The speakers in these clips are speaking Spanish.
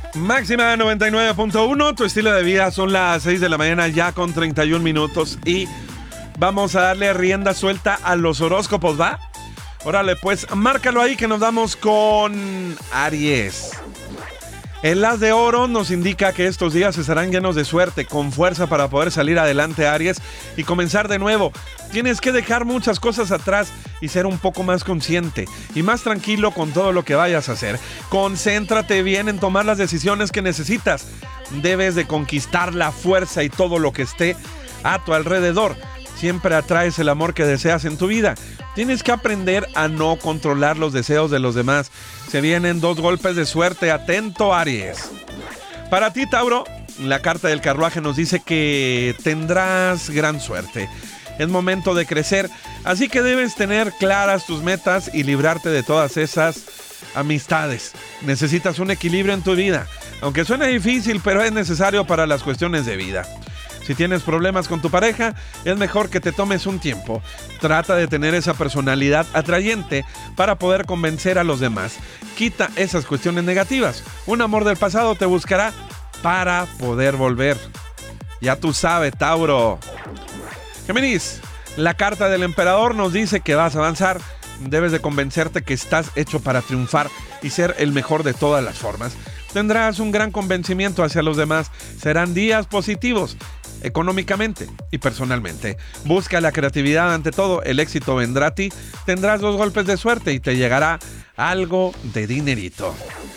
Máxima 99.1, tu estilo de vida. Son las 6 de la mañana ya con 31 minutos y vamos a darle rienda suelta a los horóscopos, ¿va? Órale, pues márcalo ahí que nos damos con Aries. El as de oro nos indica que estos días estarán llenos de suerte, con fuerza para poder salir adelante, Aries, y comenzar de nuevo. Tienes que dejar muchas cosas atrás y ser un poco más consciente y más tranquilo con todo lo que vayas a hacer. Concéntrate bien en tomar las decisiones que necesitas. Debes de conquistar la fuerza y todo lo que esté a tu alrededor. Siempre atraes el amor que deseas en tu vida. Tienes que aprender a no controlar los deseos de los demás. Se vienen 2 golpes de suerte. Atento, Aries. Para ti, Tauro, la carta del carruaje nos dice que tendrás gran suerte. Es momento de crecer, así que debes tener claras tus metas y librarte de todas esas amistades. Necesitas un equilibrio en tu vida. Aunque suene difícil, pero es necesario para las cuestiones de vida. Si tienes problemas con tu pareja, es mejor que te tomes un tiempo. Trata de tener esa personalidad atrayente para poder convencer a los demás. Quita esas cuestiones negativas. Un amor del pasado te buscará para poder volver. Ya tú sabes, Tauro. Géminis, la carta del emperador nos dice que vas a avanzar. Debes de convencerte que estás hecho para triunfar y ser el mejor de todas las formas. Tendrás un gran convencimiento hacia los demás. Serán días positivos, económicamente y personalmente. Busca la creatividad ante todo. El éxito vendrá a ti. Tendrás 2 golpes de suerte y te llegará algo de dinerito.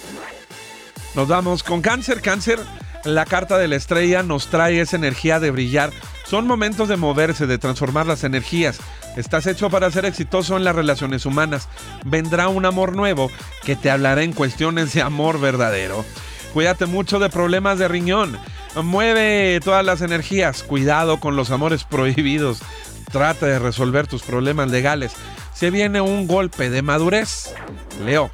Nos vamos con Cáncer. Cáncer, la carta de la estrella nos trae esa energía de brillar. Son momentos de moverse, de transformar las energías. Estás hecho para ser exitoso en las relaciones humanas. Vendrá un amor nuevo que te hablará en cuestiones de amor verdadero. Cuídate mucho de problemas de riñón. Mueve todas las energías. Cuidado con los amores prohibidos. Trata de resolver tus problemas legales. Se viene un golpe de madurez. Leo.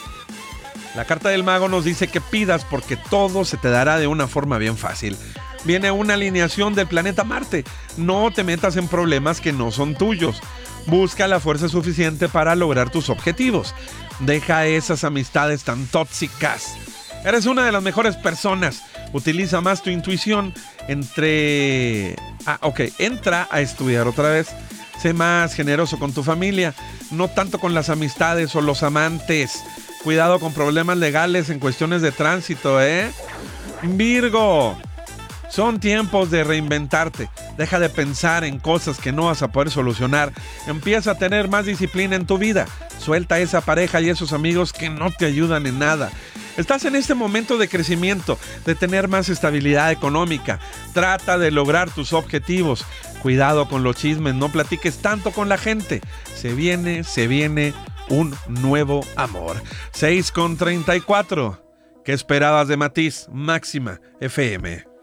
La carta del mago nos dice que pidas porque todo se te dará de una forma bien fácil. Viene una alineación del planeta Marte. No te metas en problemas que no son tuyos. Busca la fuerza suficiente para lograr tus objetivos. Deja esas amistades tan tóxicas. Eres una de las mejores personas. Utiliza más tu intuición. Entra a estudiar otra vez. Sé más generoso con tu familia. No tanto con las amistades o los amantes. Cuidado con problemas legales en cuestiones de tránsito, Virgo. Son tiempos de reinventarte. Deja de pensar en cosas que no vas a poder solucionar. Empieza a tener más disciplina en tu vida. Suelta a esa pareja y esos amigos que no te ayudan en nada. Estás en este momento de crecimiento, de tener más estabilidad económica. Trata de lograr tus objetivos. Cuidado con los chismes, no platiques tanto con la gente. Se viene un nuevo amor. 6:34. ¿Qué esperabas de Matiz? Máxima FM.